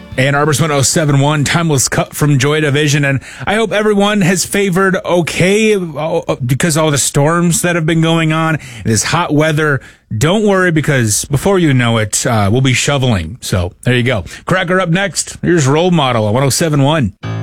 Ann Arbor's 1071, Timeless Cut from Joy Division. And I hope everyone has favored okay because all the storms that have been going on, this hot weather. Don't worry, because before you know it, we'll be shoveling. So there you go. Cracker up next. Here's Role Model on 1071.